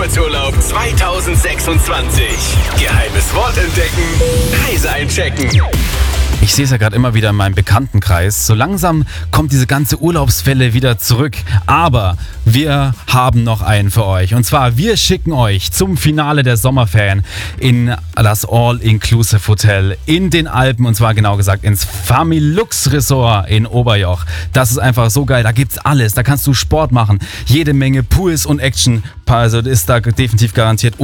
Jahresurlaub 2026. Geheimes Wort entdecken, Reise einchecken. Ich sehe es ja gerade immer wieder in meinem Bekanntenkreis. So langsam kommt diese ganze Urlaubswelle wieder zurück. Aber wir haben noch einen für euch. Und zwar, wir schicken euch zum Finale der Sommerferien in das All-Inclusive Hotel in den Alpen. Und zwar genau gesagt ins Familux Resort in Oberjoch. Das ist einfach so geil. Da gibt's alles. Da kannst du Sport machen. Jede Menge Pools und Action. Also ist da definitiv garantiert.